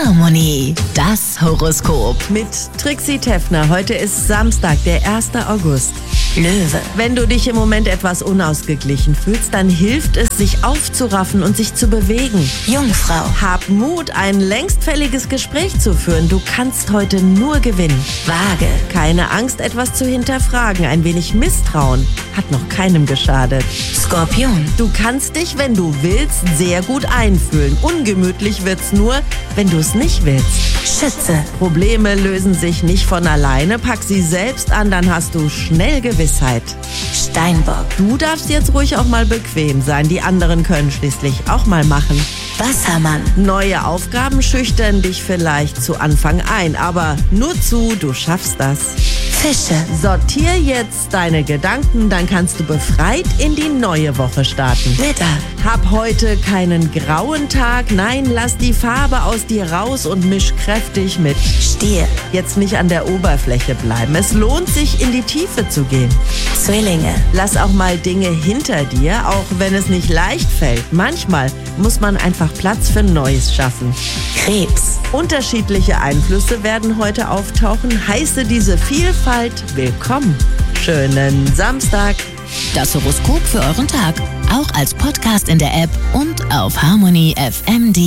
Harmonie, das Horoskop. Mit Trixie Teffner. Heute ist Samstag, der 1. August. Löwe, Wenn du dich im Moment etwas unausgeglichen fühlst, dann hilft es, sich aufzuraffen und sich zu bewegen. Jungfrau, Hab Mut, ein längstfälliges Gespräch zu führen. Du kannst heute nur gewinnen. Waage, Keine Angst, etwas zu hinterfragen. Ein wenig Misstrauen hat noch keinem geschadet. Skorpion, Du kannst dich, wenn du willst, sehr gut einfühlen. Ungemütlich wird's nur, wenn du es nicht willst. Schütze, Probleme lösen sich nicht von alleine. Pack sie selbst an, dann hast du schnell Gewissheit. Steinbock, Du darfst jetzt ruhig auch mal bequem sein. Die anderen können schließlich auch mal machen. Wassermann, Neue Aufgaben schüchtern dich vielleicht zu Anfang ein, aber nur zu, du schaffst das. Fische, Sortier jetzt deine Gedanken, dann kannst du befreit in die neue Woche starten. Widder, Hab heute keinen grauen Tag, nein, lass die Farbe aus dir raus und misch kräftig mit. Stier, Jetzt nicht an der Oberfläche bleiben, es lohnt sich, in die Tiefe zu gehen. Zwillinge, Lass auch mal Dinge hinter dir, auch wenn es nicht leicht fällt. Manchmal muss man einfach Platz für Neues schaffen. Krebs, Unterschiedliche Einflüsse werden heute auftauchen. Heiße diese Vielfalt willkommen. Schönen Samstag. das Horoskop für euren Tag. Auch als Podcast in der App und auf harmoniefm.de.